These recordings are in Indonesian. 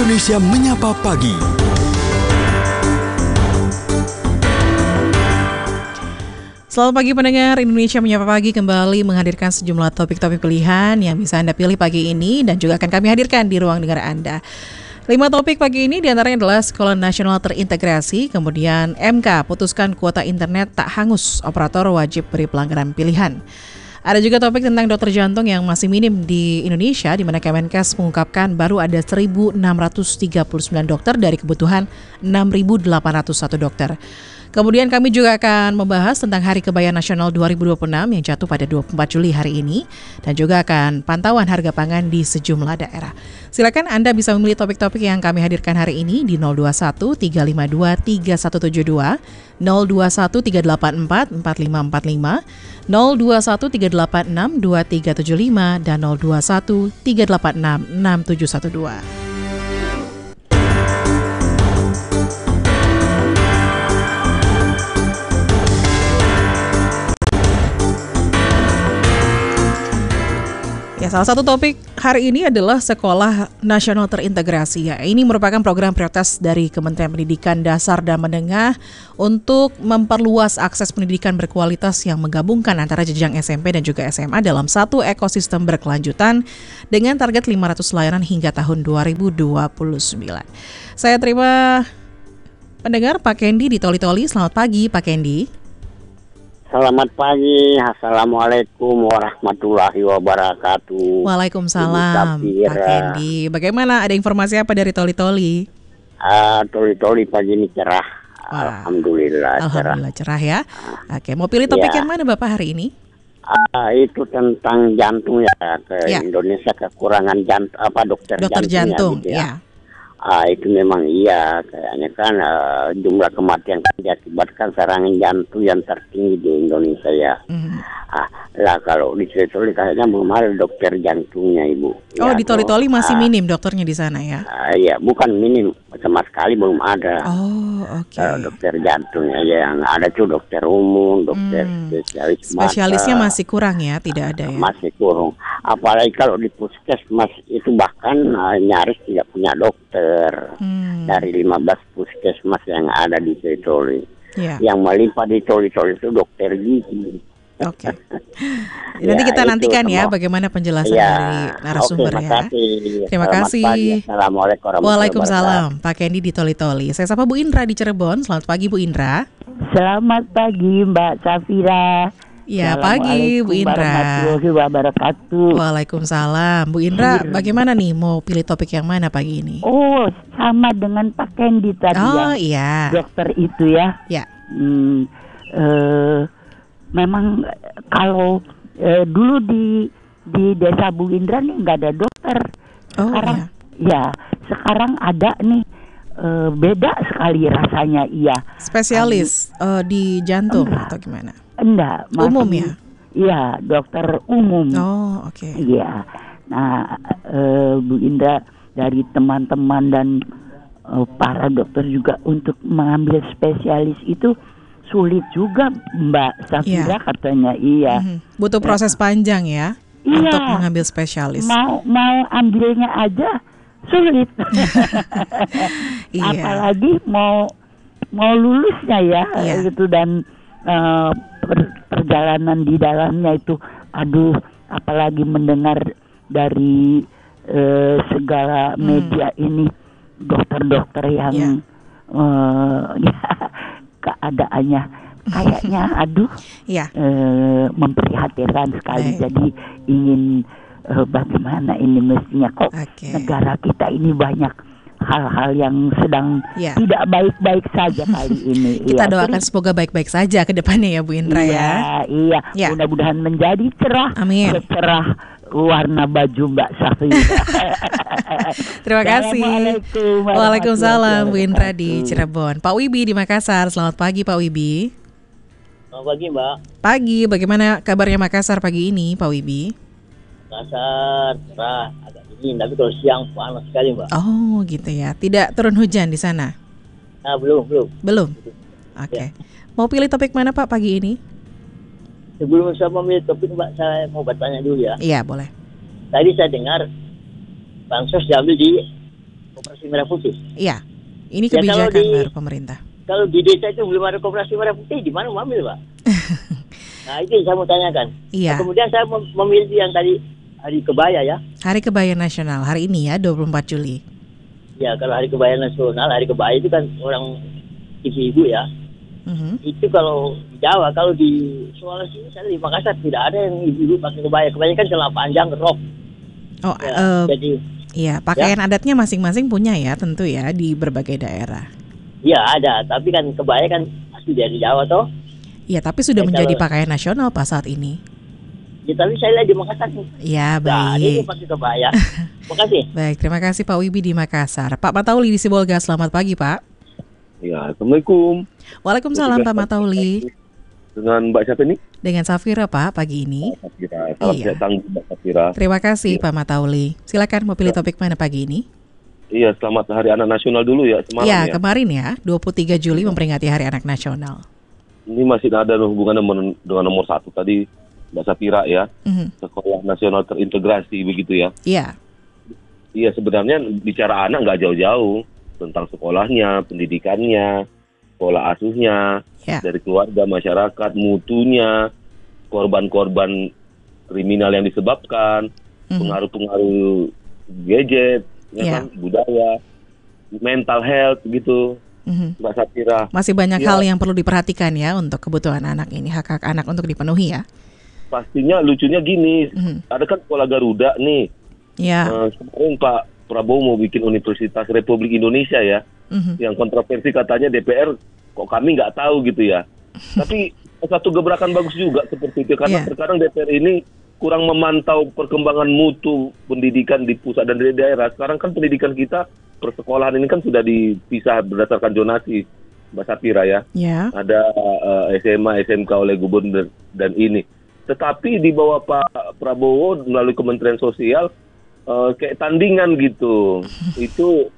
Indonesia Menyapa Pagi. Selamat pagi pendengar, Indonesia Menyapa Pagi kembali menghadirkan sejumlah topik-topik pilihan yang bisa Anda pilih pagi ini dan juga akan kami hadirkan di ruang dengar Anda. 5 topik pagi ini diantaranya adalah Sekolah Nasional Terintegrasi, kemudian MK putuskan kuota internet tak hangus, operator wajib beri pelanggaran pilihan. Ada juga topik tentang dokter jantung yang masih minim di Indonesia, di mana Kemenkes mengungkapkan baru ada 1.639 dokter dari kebutuhan 6.801 dokter. Kemudian kami juga akan membahas tentang Hari Kebaya Nasional 2026 yang jatuh pada 24 Juli hari ini dan juga akan pantauan harga pangan di sejumlah daerah. Silakan Anda bisa memilih topik-topik yang kami hadirkan hari ini di 021 352 3172, 021 384 4545, 021 386 2375 dan 021 386 6712. Ya, salah satu topik hari ini adalah Sekolah Nasional Terintegrasi. Ya, ini merupakan program prioritas dari Kementerian Pendidikan Dasar dan Menengah untuk memperluas akses pendidikan berkualitas yang menggabungkan antara jenjang SMP dan juga SMA dalam satu ekosistem berkelanjutan dengan target 500 layanan hingga tahun 2029. Saya terima pendengar Pak Kendi di Toli-Toli. Selamat pagi Pak Kendi. Selamat pagi, Assalamualaikum warahmatullahi wabarakatuh. Waalaikumsalam, Pak Kendi. Bagaimana, ada informasi apa dari Toli-Toli? Toli-Toli pagi ini cerah. Alhamdulillah cerah ya. Oke, mau pilih topik yang mana Bapak hari ini? Itu tentang jantung ya, Indonesia kekurangan dokter jantung gitu ya. Itu memang iya, kayaknya kan jumlah kematian kan diakibatkan serangan jantung yang tertinggi di Indonesia ya. Lah kalau di Toli-Toli kayaknya belum ada dokter jantungnya Ibu. Oh, di Toli-Toli masih minim dokternya di sana ya? Iya, bukan minim, sama sekali belum ada. Oh, oke. Dokter jantungnya yang ada tuh dokter umum, dokter spesialis mata. Spesialisnya masih kurang ya, tidak ada ya? Masih kurang. Apalagi kalau di puskesmas itu bahkan nyaris tidak punya dokter. Dari 15 puskesmas yang ada di Toli-Toli. Yang melimpah di Toli-Toli itu dokter gigi. Oke. Nanti kita nantikan ya bagaimana penjelasan dari narasumber ya. Terima kasih. Assalamualaikum warahmatullahi Waalaikumsalam. wabarakatuh. Pak Kendi di Toli-Toli. Saya sapa Bu Indra di Cirebon. Selamat pagi Bu Indra. Selamat pagi Mbak Safira. Ya, pagi Bu Indra. Warahmatullahi wabarakatuh. Waalaikumsalam. Bu Indra, bagaimana nih mau pilih topik yang mana pagi ini? Oh, sama dengan Pak Kendi tadi ya. Oh iya. Dokter itu ya. Ya. Memang kalau dulu di desa Bu Indra nih nggak ada dokter. Sekarang sekarang ada nih. Beda sekali rasanya Spesialis di jantung atau gimana? Enggak, umum ya? Iya, dokter umum. Oh, oke. Iya. Nah, Bu Indra dari teman-teman dan para dokter juga untuk mengambil spesialis itu sulit juga Mbak Safira katanya. Iya. Butuh proses panjang ya untuk mengambil spesialis. Mau ambilnya aja sulit. Apalagi mau lulusnya ya gitu dan perjalanan di dalamnya itu apalagi mendengar dari segala media ini dokter-dokter yang keadaannya kayaknya memprihatinkan sekali. Jadi ingin bagaimana ini mestinya kok negara kita ini banyak hal-hal yang sedang tidak baik-baik saja kali ini. Kita doakan semoga baik-baik saja ke depannya ya Bu Indra ya. Iya. Mudah-mudahan menjadi cerah. Amin. Cerah warna baju Mbak Safira. Terima kasih. Waalaikumsalam Bu Indra di Cirebon. Pak Wibi di Makassar. Selamat pagi Pak Wibi. Selamat pagi Mbak. Pagi, bagaimana kabarnya Makassar pagi ini Pak Wibi? Makassar cerah, agak dingin, tapi kalau siang panas sekali Mbak. Oh gitu ya, tidak turun hujan di sana? Belum. Oke. Mau pilih topik mana Pak pagi ini? Sebelum saya memilih topik Mbak, saya mau bertanya dulu ya. Iya boleh. Tadi saya dengar bansos diambil di koperasi merah putih. Iya, ini Ya, kebijakan baru pemerintah. Kalau di desa itu belum ada koperasi merah putih, di mana mau ambil, Pak? Nah, itu yang saya mau tanyakan. Iya. Nah, kemudian saya memilih yang tadi Hari Kebaya ya. Hari Kebaya Nasional hari ini ya 24 Juli. Ya, kalau Hari Kebaya Nasional, Hari Kebaya itu kan orang ibu-ibu ya. Itu kalau di Jawa, kalau di Sulawesi, misalnya di Makassar tidak ada yang ibu-ibu pakai kebaya. Kebanyakan celana panjang, rok. Oh, Ya, jadi iya, pakaian adatnya masing-masing punya ya, tentu ya di berbagai daerah. ya ada, tapi kan kebaya kan asli dari Jawa toh. Iya, tapi sudah Ya, menjadi kalau- pakaian nasional Pak saat ini. Ya, tapi saya lihat di Makassar nih. Ya, Nah, ini baik. pakai kebaya. Makasih. Baik, terima kasih Pak Wibi di Makassar. Pak Matauli di Sibolga, selamat pagi Pak. Ya, Assalamualaikum. Waalaikumsalam Pak Matauli. Dengan Mbak siapa ini? Dengan Safira Pak pagi ini. Safira. Salam Iya. datang Mbak Safira. Terima kasih Pak Matauli. Silakan mau pilih topik mana pagi ini? Iya, selamat Hari Anak Nasional dulu ya semalam Ya, ya. kemarin ya, 23 Juli memperingati Hari Anak Nasional. Ini masih ada hubungan dengan nomor 1 tadi Mbak Safira ya. Mhm. Sekolah Nasional Terintegrasi begitu ya. Iya, Iya, sebenarnya bicara anak nggak jauh-jauh tentang sekolahnya, pendidikannya, sekolah asuhnya, ya. dari keluarga, masyarakat, mutunya, korban-korban kriminal yang disebabkan, Mhm. pengaruh-pengaruh gadget, ya Iya. kan, budaya, mental health gitu, Mhm. Mbak Safira. Masih banyak Iya. hal yang perlu diperhatikan ya untuk kebutuhan anak ini, hak-hak anak untuk dipenuhi ya. Pastinya lucunya gini, Mhm. ada kan sekolah Garuda nih, Ya. kemarin Pak Prabowo mau bikin Universitas Republik Indonesia ya, Mhm. yang kontroversi katanya DPR kok kami nggak tahu gitu ya. Tapi satu gebrakan bagus juga seperti itu, karena Iya. sekarang DPR ini kurang memantau perkembangan mutu pendidikan di pusat dan di daerah. Sekarang kan pendidikan kita, persekolahan ini kan sudah dipisah berdasarkan zonasi, Mbak Safira ya. Ya. Ada SMA, SMK oleh gubernur dan ini. Tetapi di bawah Pak Prabowo melalui Kementerian Sosial kayak tandingan gitu. Itu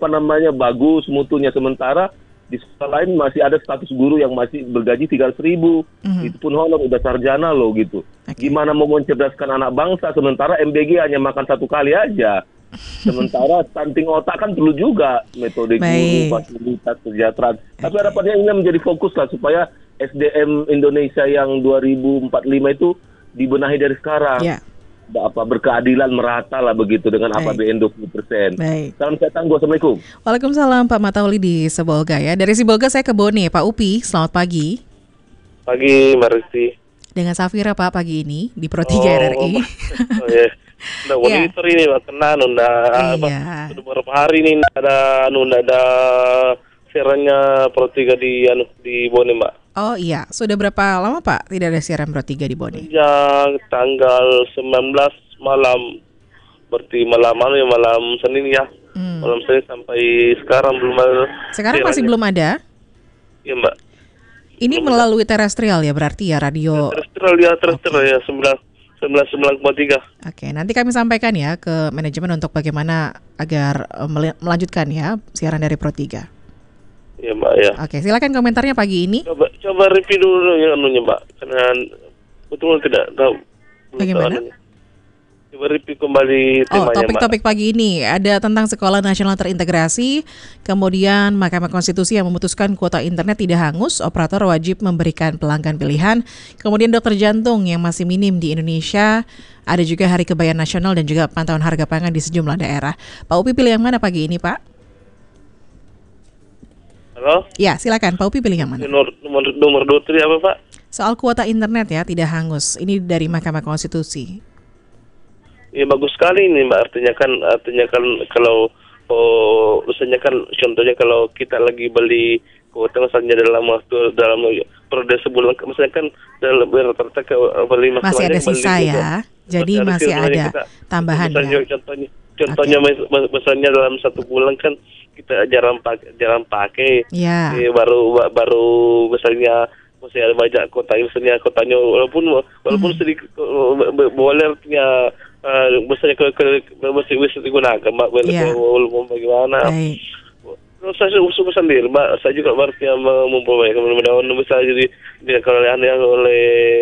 bagus mutunya, sementara di sekolah lain masih ada status guru yang masih bergaji 300.000. Mhm. Itu pun honor udah sarjana loh gitu. Oke. Gimana mau mencerdaskan anak bangsa sementara MBG hanya makan 1 kali aja. Sementara stunting otak kan perlu juga metode Baik. guru, fasilitas, kesejahteraan. Tapi harapannya ini menjadi fokus lah supaya SDM Indonesia yang 2045 itu dibenahi dari sekarang. Ya. Berkeadilan merata lah begitu dengan Baik. APBN 20%. Baik. Salam sehat tangguh. Assalamualaikum. Waalaikumsalam Pak Matauli di Sibolga ya. Dari Sibolga saya ke Bone, Pak Upi, selamat pagi. Pagi, Mbak Risti. Dengan Safira Pak pagi ini di Pro 3 RRI. Oh ya. Nah, monitor ini Mbak, kena nunda Iya. sudah beberapa hari ini ada siarannya Pro 3 di Bone, Mbak. Oh iya, sudah berapa lama Pak tidak ada siaran Pro 3 di Bone? Sejak tanggal 19 malam, berarti malam Senin ya. Malam Senin sampai sekarang belum ada. Sekarang masih siarannya. belum ada? Iya, Mbak. Ini melalui terestrial ya berarti ya radio. Terestrial ya 99,3. Oke, nanti kami sampaikan ya ke manajemen untuk bagaimana agar melanjutkan ya siaran dari Pro 3. Iya, Mbak ya. Oke, silakan komentarnya pagi ini. Coba review dulu ya Mbak, karena betul tidak tahu. Bagaimana? Coba review kembali Oh, temanya, topik-topik pagi ini ada tentang Sekolah Nasional Terintegrasi, kemudian Mahkamah Konstitusi yang memutuskan kuota internet tidak hangus, operator wajib memberikan pelanggan pilihan, kemudian dokter jantung yang masih minim di Indonesia, ada juga Hari Kebaya Nasional dan juga pantauan harga pangan di sejumlah daerah. Pak Upi pilih yang mana pagi ini, Pak? Halo? Ya, silakan. Pak Upi pilih yang mana? Nomor 23 apa, Pak? Soal kuota internet ya, tidak hangus. Ini dari Mahkamah Konstitusi. Ya bagus sekali ini, Mbak. Artinya kan kalau misalnya kan contohnya kalau kita lagi beli kuota misalnya dalam periode sebulan, misalnya kan dalam rata-rata beli Masih ada sisa ya. Jadi masih ada tambahan ya. Contohnya misalnya dalam 1 bulan kan kita jarang pakai. Ya. Baru misalnya masih ada banyak kotanya walaupun sedikit boleh artinya misalnya masih bisa digunakan, Mbak. Walaupun bagaimana. Baik. Saya usul sendiri, Mbak. Saya juga berarti memperbaiki mudah-mudahan bisa jadi kalau oleh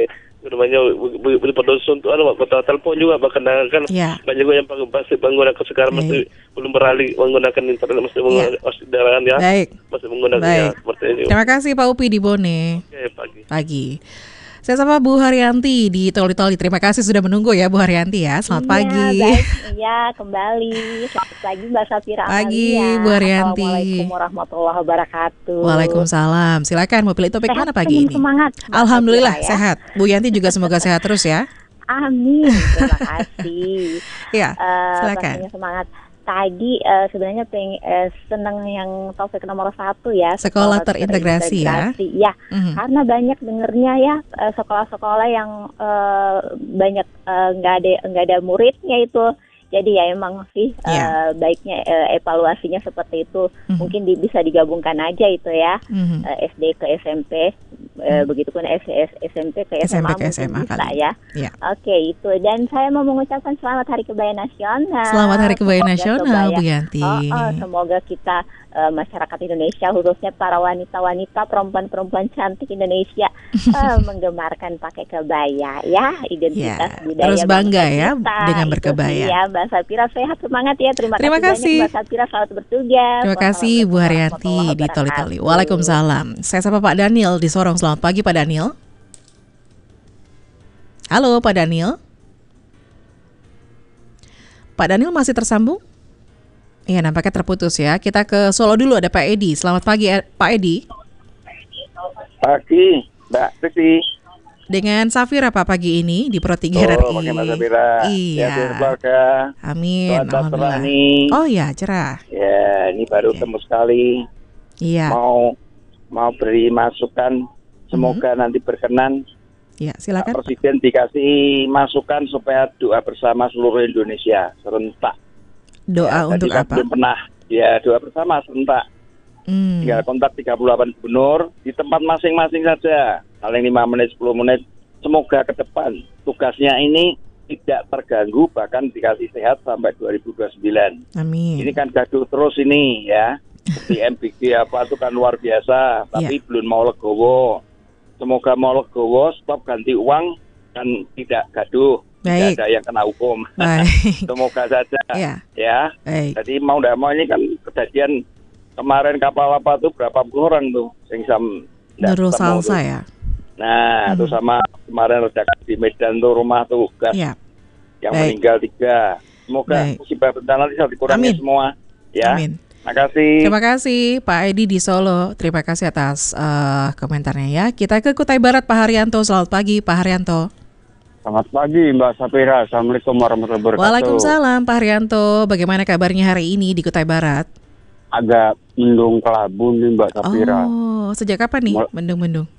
namanya berdosa untuk kota telepon juga bahkan kan banyak juga yang masih menggunakan sekarang masih belum beralih menggunakan internet masih menggunakan masih menggunakan seperti ini. Terima kasih Pak Upi di Bone. Pagi. Saya sama Bu Haryanti di Toli. Terima kasih sudah menunggu ya Bu Haryanti ya. Selamat pagi. Iya, kembali. Selamat pagi Mbak Safira. Pagi Bu Haryanti. Assalamualaikum warahmatullahi wabarakatuh. Waalaikumsalam. Silakan mau pilih topik mana pagi ini? Semangat. Alhamdulillah ya. Sehat. Bu Yanti juga semoga sehat terus ya. Amin. Terima kasih. Ya, silakan. Semangat. Tadi sebenarnya senang yang topik nomor 1 ya, sekolah terintegrasi ya. Ya, karena banyak dengernya ya sekolah-sekolah yang banyak nggak ada muridnya itu. Jadi ya emang sih baiknya evaluasinya seperti itu. Mungkin bisa digabungkan aja itu ya, SD ke SMP, begitupun SMP ke SMA mungkin bisa ya. Oke, itu. Dan saya mau mengucapkan selamat Hari Kebaya Nasional. Selamat Hari Kebaya Nasional, Bu Yanti. Semoga kita masyarakat Indonesia, khususnya para wanita-wanita, perempuan-perempuan cantik Indonesia menggemarkan pakai kebaya ya, identitas budaya. Terus bangga ya dengan berkebaya. Ya, Mbak Safira sehat, semangat ya. Terima kasih banyak Mbak Safira, selamat bertugas. Terima kasih Bu Haryanti di Toli. Waalaikumsalam. Saya sapa Pak Daniel di Sorong. Selamat pagi Pak Daniel. Halo Pak Daniel. Pak Daniel masih tersambung? Iya, nampaknya terputus ya. Kita ke Solo dulu, ada Pak Edi. Selamat pagi Pak Edi. Pagi Mbak Siti. Dengan Safira Pak pagi ini di Pro 3 RRI. Pakai Mbak Safira. Iya. Ya, amin. Alhamdulillah. Oh ya, cerah. Ya, ini baru temu sekali. Iya. Mau beri masukan, semoga nanti berkenan. Ya, silakan. Pak Presiden dikasih masukan supaya doa bersama seluruh Indonesia serentak. Doa untuk apa? Belum pernah. Ya, doa bersama serentak. Tinggal kontak 38 gubernur di tempat masing-masing saja. Paling 5 menit, 10 menit. Semoga ke depan tugasnya ini tidak terganggu, bahkan dikasih sehat sampai 2029. Amin. Ini kan gaduh terus ini ya. Di MBG apa itu kan luar biasa, tapi belum mau legowo. Semoga mau legowo, stop ganti uang dan tidak gaduh. Tidak ada yang kena hukum. Semoga saja ya. Jadi mau tidak mau ini kan kejadian kemarin kapal apa tuh berapa puluh orang tuh Nurul Salsa ya. Nah itu sama kemarin ledakan di Medan tuh rumah tuh gas yang meninggal 3. Semoga musibah bencana bisa dikurangi semua ya. Amin. Terima kasih Pak Edi di Solo. Terima kasih atas komentarnya ya. Kita ke Kutai Barat Pak Haryanto. Selamat pagi Pak Haryanto. Selamat pagi Mbak Safira. Assalamualaikum warahmatullahi wabarakatuh. Waalaikumsalam Pak Haryanto. Bagaimana kabarnya hari ini di Kutai Barat? Agak mendung kelabu nih Mbak Safira. Oh, sejak kapan nih mendung-mendung?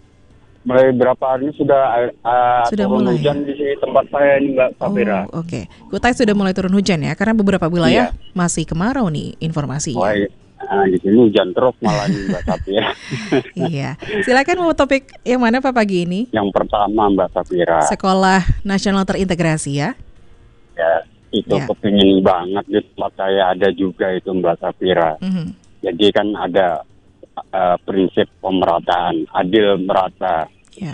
Mulai berapa hari ini sudah turun mulai hujan di tempat saya ini Mbak Safira. Oke. Kutai sudah mulai turun hujan ya, karena beberapa wilayah masih kemarau nih informasinya. Di sini hujan terus malah nih Mbak Safira. Iya. Silakan mau topik yang mana Pak pagi ini? Yang pertama Mbak Safira. Sekolah Nasional Terintegrasi ya. Ya, itu kepingin banget di tempat saya ada juga itu Mbak Safira. Jadi kan ada prinsip pemerataan, adil merata.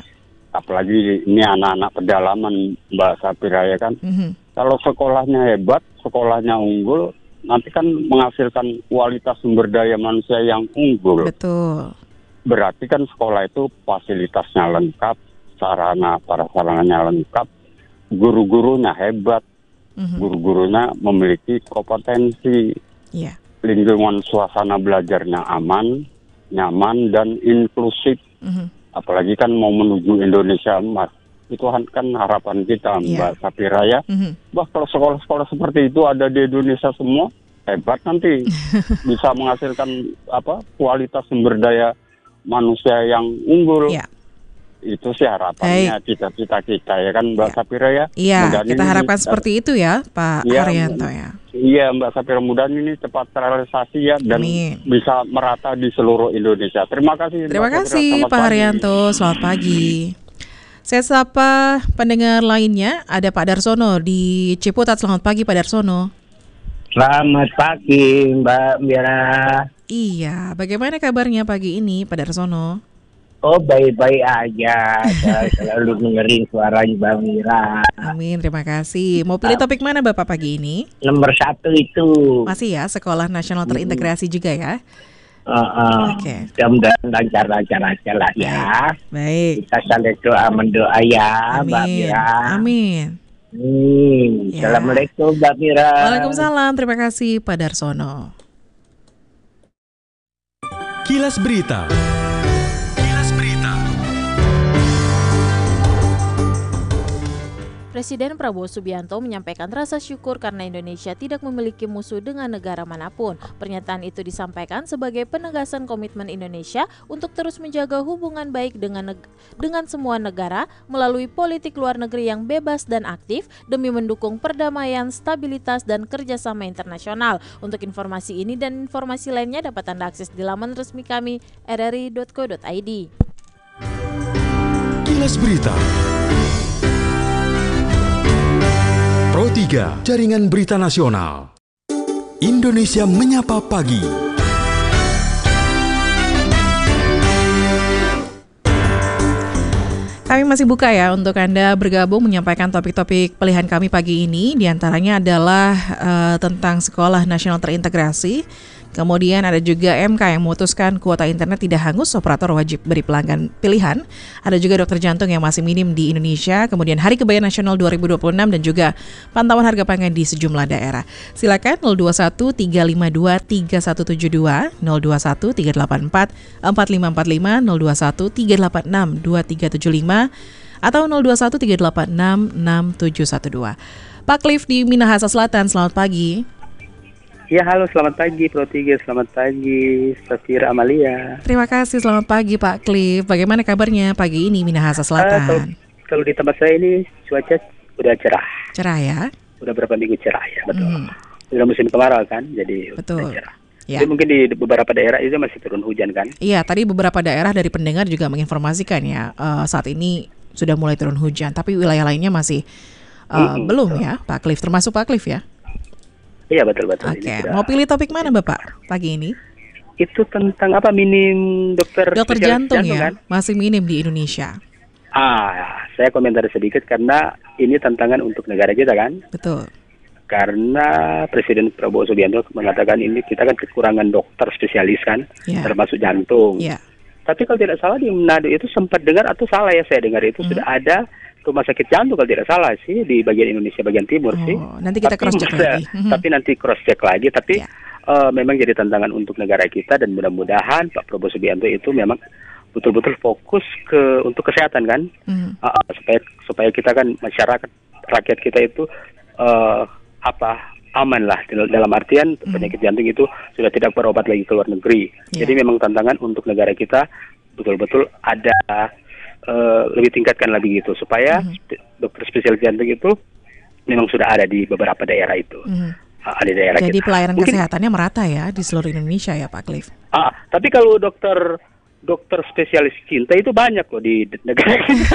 Apalagi ini anak-anak pedalaman Mbak Safira ya kan. Kalau sekolahnya hebat, sekolahnya unggul, nanti kan menghasilkan kualitas sumber daya manusia yang unggul. Betul. Berarti kan sekolah itu fasilitasnya lengkap, prasarananya lengkap, guru-gurunya hebat, guru-gurunya memiliki kompetensi, lingkungan suasana belajarnya aman, nyaman dan inklusif. Apalagi kan mau menuju Indonesia Emas. Itu kan harapan kita Mbak Safira ya. Bah, kalau sekolah-sekolah seperti itu ada di Indonesia semua, hebat nanti. Bisa menghasilkan kualitas sumber daya manusia yang unggul. Itu sih harapannya, cita-cita kita ya kan Mbak Safira ya. Iya, kita harapkan seperti itu ya Pak Haryanto ya. Iya Mbak Safira, mudah ini cepat terrealisasi ya dan bisa merata di seluruh Indonesia. Terima kasih. Terima kasih Pak Haryanto, selamat pagi. Saya sapa pendengar lainnya, ada Pak Darsono di Ciputat. Selamat pagi Pak Darsono. Selamat pagi Mbak Mira. Iya, bagaimana kabarnya pagi ini Pak Darsono? Oh, baik-baik aja. Saya selalu dengerin suaranya Mbak Mira. Amin, terima kasih. Mau pilih topik mana Bapak pagi ini? Nomor 1 itu. Masih ya, Sekolah Nasional Terintegrasi juga ya? Oke. Mudah-mudahan lancar-lancar aja lah ya. Baik. Kita saling doa mendoa ya, Amin. Mbak Mira. Amin. Ya. Assalamualaikum Mbak Mira. Waalaikumsalam, terima kasih Pak Darsono. Kilas Berita. Presiden Prabowo Subianto menyampaikan rasa syukur karena Indonesia tidak memiliki musuh dengan negara manapun. Pernyataan itu disampaikan sebagai penegasan komitmen Indonesia untuk terus menjaga hubungan baik dengan semua negara melalui politik luar negeri yang bebas dan aktif demi mendukung perdamaian, stabilitas, dan kerjasama internasional. Untuk informasi ini dan informasi lainnya dapat Anda akses di laman resmi kami rri.co.id. Kilas Berita. Pro 3, Jaringan Berita Nasional. Indonesia Menyapa Pagi. Kami masih buka ya untuk Anda bergabung menyampaikan topik-topik pilihan kami pagi ini. Di antaranya adalah tentang Sekolah Nasional Terintegrasi. Kemudian ada juga MK yang memutuskan kuota internet tidak hangus, operator wajib beri pelanggan pilihan. Ada juga dokter jantung yang masih minim di Indonesia. Kemudian Hari Kebaya Nasional 2026 dan juga pantauan harga pangan di sejumlah daerah. Silakan 021 352 3172, 021 384 4545, 021 386 2375 atau 021 386 6712. Pak Cliff di Minahasa Selatan, selamat pagi. Ya, halo, selamat pagi Pro 3, selamat pagi Safira Amalia. Terima kasih, selamat pagi Pak Cliff. Bagaimana kabarnya pagi ini Minahasa Selatan? Kalau di tempat saya ini cuaca udah cerah. Cerah ya? Udah berapa minggu cerah ya, betul. Udah musim kemarau kan, jadi betul. Udah cerah. Ya. Jadi mungkin di beberapa daerah itu masih turun hujan kan? Iya, tadi beberapa daerah dari pendengar juga menginformasikan ya, saat ini sudah mulai turun hujan. Tapi wilayah lainnya masih belum ya Pak Cliff, termasuk Pak Cliff ya? Iya, betul-betul. Oke, mau pilih topik mana Bapak pagi ini? Itu tentang apa, minim dokter jantung ya, kan? masih minim di Indonesia. Saya komentar sedikit karena ini tantangan untuk negara kita kan? Betul. Karena Presiden Prabowo Subianto mengatakan ini kita kan kekurangan dokter spesialis kan, termasuk jantung. Tapi kalau tidak salah di Manado itu sempat dengar atau salah ya saya dengar itu sudah ada rumah sakit jantung kalau tidak salah sih di bagian Indonesia bagian timur sih. Nanti kita cross check lagi. Tapi nanti cross check lagi. Tapi memang jadi tantangan untuk negara kita dan mudah-mudahan Pak Prabowo Subianto itu memang betul-betul fokus untuk kesehatan kan, supaya kita kan masyarakat rakyat kita itu aman lah dalam artian penyakit jantung itu sudah tidak berobat lagi ke luar negeri. Jadi memang tantangan untuk negara kita betul-betul ada lebih tingkatkan lagi gitu supaya dokter spesialis jantung itu memang sudah ada di beberapa daerah itu. Ada daerah jadi kita. Pelayanan kesehatannya merata ya di seluruh Indonesia ya Pak Cliff. Tapi kalau dokter spesialis cinta itu banyak loh di negara kita.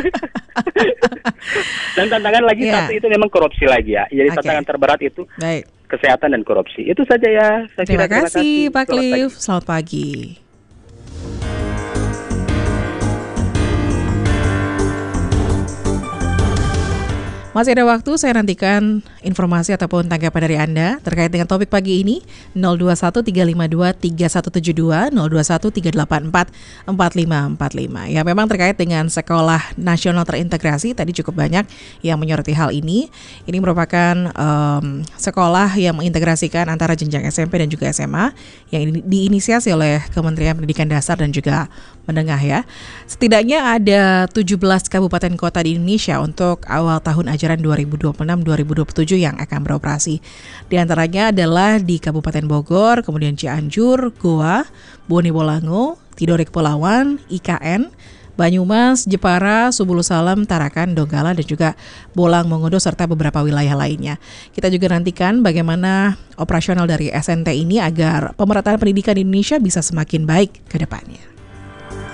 Dan tantangan lagi satu itu memang korupsi lagi ya. Jadi tantangan terberat itu kesehatan dan korupsi. Itu saja ya. Terima kasih Pak Cliff. Selamat pagi. Masih ada waktu, saya nantikan informasi ataupun tanggapan dari Anda terkait dengan topik pagi ini. 0213523172, 0213844545. Ya, memang terkait dengan Sekolah Nasional Terintegrasi, tadi cukup banyak yang menyoroti hal ini. Ini merupakan sekolah yang mengintegrasikan antara jenjang SMP dan juga SMA yang diinisiasi oleh Kementerian Pendidikan Dasar dan juga Menengah ya. Setidaknya ada 17 kabupaten kota di Indonesia untuk awal tahun ajaran 2026-2027 yang akan beroperasi. Di antaranya adalah di Kabupaten Bogor, kemudian Cianjur, Goa, Bone Bolango, Tidore Kepulauan, IKN, Banyumas, Jepara, Subulu Salam, Tarakan, Donggala, dan juga Bolang Mongodo, serta beberapa wilayah lainnya. Kita juga nantikan bagaimana operasional dari SNT ini agar pemerataan pendidikan di Indonesia bisa semakin baik ke depannya.